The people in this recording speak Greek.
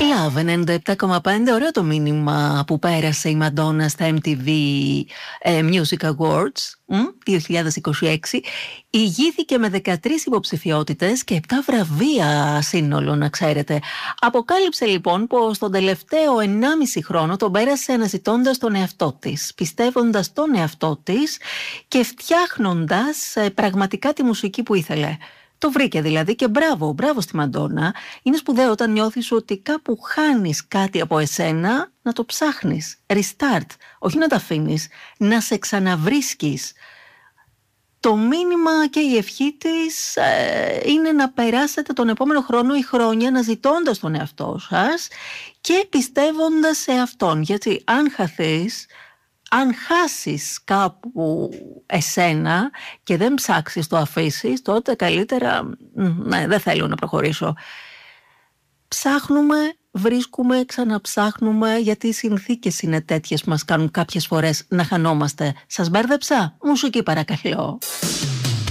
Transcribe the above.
Love 97,5, ωραίο το μήνυμα που πέρασε η Μαντόνα στα MTV Music Awards 2026. Ηγήθηκε με 13 υποψηφιότητες και 7 βραβεία σύνολο, να ξέρετε. Αποκάλυψε λοιπόν πως τον τελευταίο 1,5 χρόνο τον πέρασε αναζητώντας τον εαυτό της, πιστεύοντας τον εαυτό της και φτιάχνοντας πραγματικά τη μουσική που ήθελε. Το βρήκε δηλαδή και μπράβο στη Μαντόνα. Είναι σπουδαίο όταν νιώθεις ότι κάπου χάνεις κάτι από εσένα, να το ψάχνεις. Restart, όχι να τα αφήνεις, να σε ξαναβρίσκεις. Το μήνυμα και η ευχή της είναι να περάσετε τον επόμενο χρόνο ή χρόνια αναζητώντας τον εαυτό σας και πιστεύοντας σε αυτόν. Γιατί αν χάσεις κάπου εσένα και δεν ψάξεις, το αφήσεις, τότε καλύτερα δεν θέλω να προχωρήσω. Ψάχνουμε, βρίσκουμε, ξαναψάχνουμε, γιατί οι συνθήκες είναι τέτοιες που μας κάνουν κάποιες φορές να χανόμαστε. Σας μπέρδεψα? Μουσική παρακαλώ.